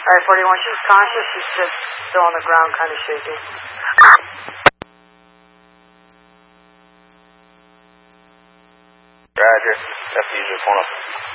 Alright, 41, she's conscious, she's just still on the ground, kind of shaking. Roger. Deputy just 1